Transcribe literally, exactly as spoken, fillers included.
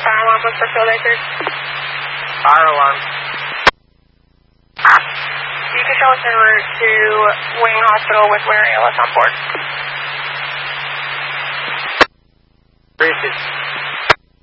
fire alarm was for Field Acres? Fire alarm. You can show us en route to Wing Hospital with Larry Ellis on board. Appreciate it.